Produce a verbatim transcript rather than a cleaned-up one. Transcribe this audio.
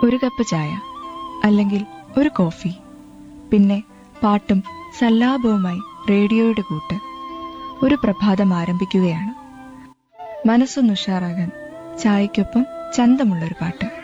ഒരു കപ്പ് ചായ, അല്ലെങ്കിൽ ഒരു കോഫി, പിന്നെ പാട്ടും സല്ലാപവുമായി റേഡിയോയുടെ കൂട്ട്. ഒരു പ്രഭാതം ആരംഭിക്കുകയാണ്. മനസ്സൊന്ന് ഉഷാറാകാൻ ചായയ്ക്കൊപ്പം ചന്തമുള്ളൊരു പാട്ട്.